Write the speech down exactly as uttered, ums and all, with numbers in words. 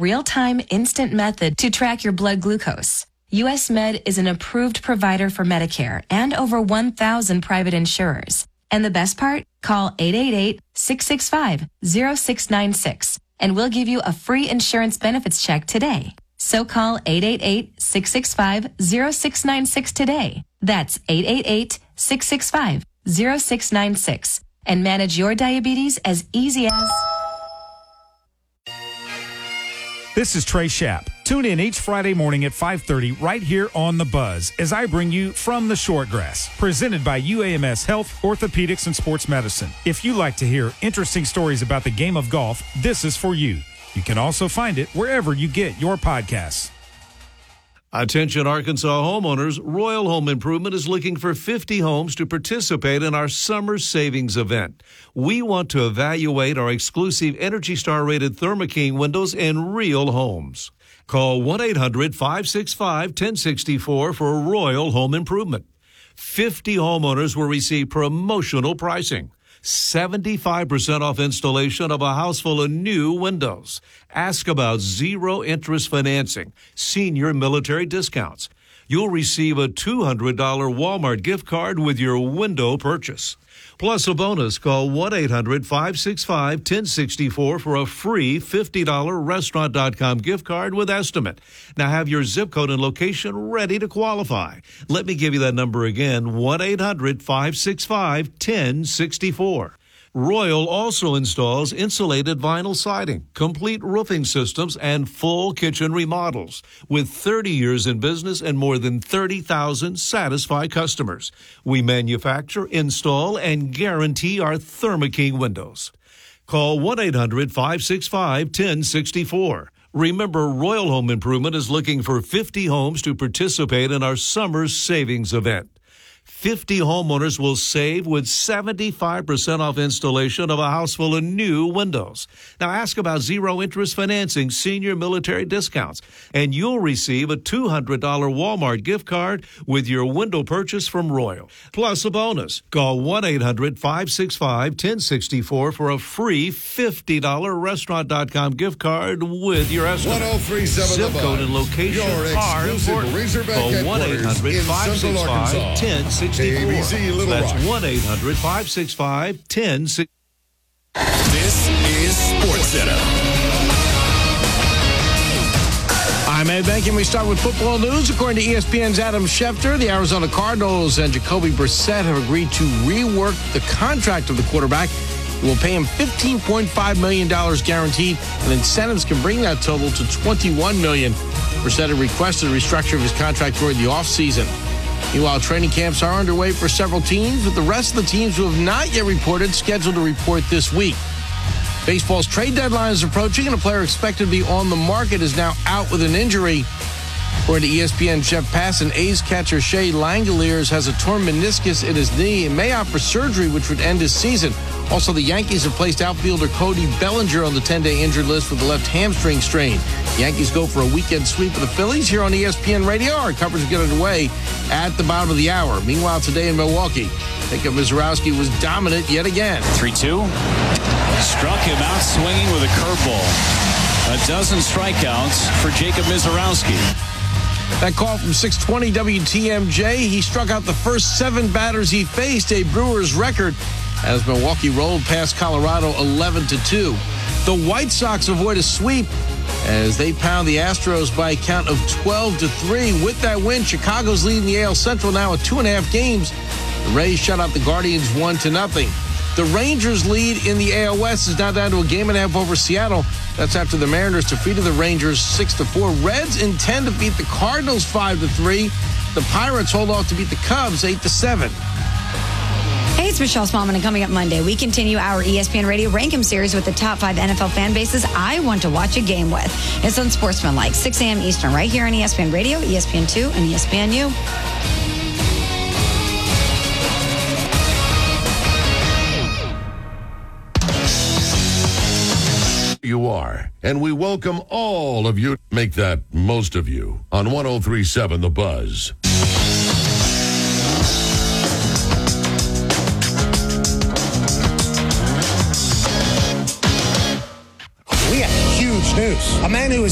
real-time instant method to track your blood glucose. U S Med is an approved provider for Medicare and over one thousand private insurers. And the best part? Call eight eight eight, six six five, zero six nine six and we'll give you a free insurance benefits check today. So call eight eight eight, six six five, zero six nine six today. That's eight eight eight, six six five, zero six nine six and manage your diabetes as easy as... This is Trey Schapp. Tune in each Friday morning at five thirty right here on The Buzz as I bring you From the Shortgrass, presented by U A M S Health, Orthopedics, and Sports Medicine. If you like to hear interesting stories about the game of golf, this is for you. You can also find it wherever you get your podcasts. Attention Arkansas homeowners, Royal Home Improvement is looking for fifty homes to participate in our summer savings event. We want to evaluate our exclusive Energy Star rated Thermo King windows in real homes. Call one eight hundred, five six five, one zero six four for Royal Home Improvement. fifty homeowners will receive promotional pricing. seventy-five percent off installation of a house full of new windows. Ask about zero interest financing, senior military discounts. You'll receive a two hundred dollars Walmart gift card with your window purchase. Plus a bonus, call one eight hundred, five six five, one zero six four for a free fifty dollars restaurant dot com gift card with estimate. Now have your zip code and location ready to qualify. Let me give you that number again, one eight hundred, five six five, one zero six four. Royal also installs insulated vinyl siding, complete roofing systems, and full kitchen remodels. With thirty years in business and more than thirty thousand satisfied customers, we manufacture, install, and guarantee our Thermo King windows. Call one eight hundred, five six five, one zero six four. Remember, Royal Home Improvement is looking for fifty homes to participate in our summer savings event. fifty homeowners will save with seventy-five percent off installation of a house full of new windows. Now ask about zero interest financing, senior military discounts, and you'll receive a two hundred dollars Walmart gift card with your window purchase from Royal. Plus a bonus. Call one eight hundred, five six five, one zero six four for a free fifty dollars restaurant dot com gift card with your estimate. one oh three point seven Zip code and location are important. Razorback Call one eight hundred, five six five, one zero six four. A B C Little That's Rock. one eight hundred, five six five, one zero six four. This is Sports Center. I'm Ed Bank, and we start with football news. According to E S P N's Adam Schefter, the Arizona Cardinals and Jacoby Brissett have agreed to rework the contract of the quarterback. It will pay him fifteen point five million dollars guaranteed, and incentives can bring that total to twenty-one million dollars. Brissett had requested a restructure of his contract during the offseason. Meanwhile, training camps are underway for several teams, with the rest of the teams who have not yet reported scheduled to report this week. Baseball's trade deadline is approaching, and a player expected to be on the market is now out with an injury. According to E S P N Jeff Passan, A's catcher Shea Langoliers has a torn meniscus in his knee and may opt for surgery, which would end his season. Also, the Yankees have placed outfielder Cody Bellinger on the ten-day injured list with a left hamstring strain. The Yankees go for a weekend sweep of the Phillies here on E S P N Radio. Our coverage will get underway at the bottom of the hour. Meanwhile, today in Milwaukee, Jacob Mizorowski was dominant yet again. three two. Struck him out swinging with a curveball. A dozen strikeouts for Jacob Mizorowski. That call from six twenty W T M J. He struck out the first seven batters he faced, a Brewers record, as Milwaukee rolled past Colorado eleven to two. The White Sox avoid a sweep as they pound the Astros by a count of twelve to three. With that win, Chicago's leading the A L Central now at two and a half games. The Rays shut out the Guardians one to nothing. The Rangers' lead in the A L West is now down to a game and a half over Seattle. That's after the Mariners defeated the Rangers six to four. Reds intend to beat the Cardinals five to three. The Pirates hold off to beat the Cubs eight to seven. Hey, it's Michelle Smallman, and coming up Monday, we continue our E S P N Radio Rank 'em series with the top five N F L fan bases I want to watch a game with. It's on Sportsmanlike, six a.m. Eastern, right here on E S P N Radio, E S P N two, and E S P N U. You are, and we welcome all of you. Make that most of you on one oh three point seven The Buzz. We got huge news. A man who is